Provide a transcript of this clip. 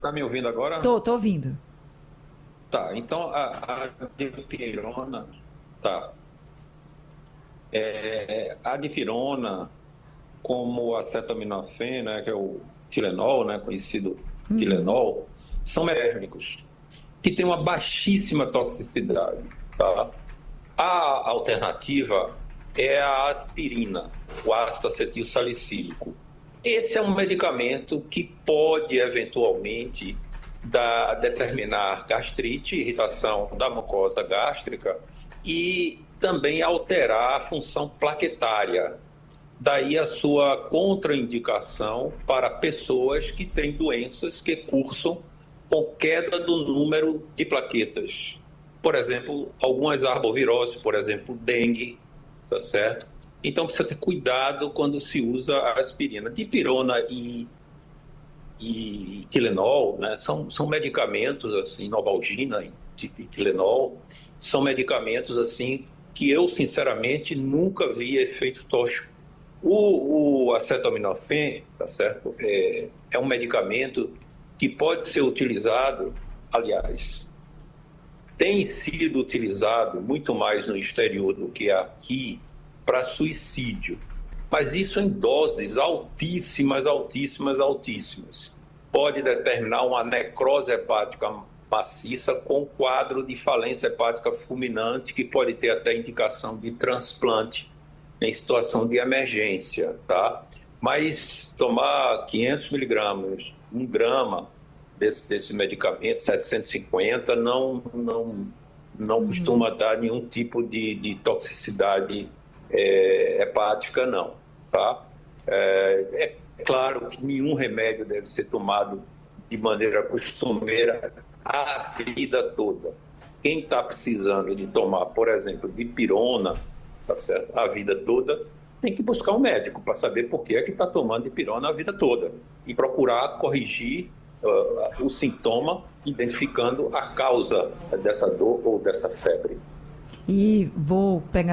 Tá me ouvindo agora? Tô ouvindo. Tá, então a dipirona, tá. A dipirona, como o acetaminofén, né, que é o Tilenol, né, conhecido Uhum. Tilenol, são térmicos, que têm uma baixíssima toxicidade, tá? A alternativa é a aspirina, o ácido acetil salicílico. Esse é um medicamento que pode eventualmente determinar gastrite, irritação da mucosa gástrica e também alterar a função plaquetária. Daí a sua contraindicação para pessoas que têm doenças que cursam com queda do número de plaquetas. Por exemplo, algumas arboviroses, por exemplo, dengue, tá certo? Então precisa ter cuidado quando se usa a aspirina. Dipirona e Tilenol, né, são medicamentos assim, Novalgina e Tilenol, são medicamentos assim que eu sinceramente nunca vi efeito tóxico. O acetaminofén, tá certo? É um medicamento que pode ser utilizado, aliás, tem sido utilizado muito mais no exterior do que aqui para suicídio, mas isso em doses altíssimas, altíssimas, altíssimas. Pode determinar uma necrose hepática maciça com quadro de falência hepática fulminante, que pode ter até indicação de transplante em situação de emergência, tá? Mas tomar 500 miligramas, 1 grama desse medicamento, 750, não Uhum. costuma dar nenhum tipo de toxicidade hepática, não, tá? É claro que nenhum remédio deve ser tomado de maneira costumeira a vida toda. Quem está precisando de tomar, por exemplo, dipirona, tá certo? A vida toda, tem que buscar um médico para saber por que é que está tomando dipirona a vida toda e procurar corrigir o sintoma, identificando a causa dessa dor ou dessa febre. E vou pegar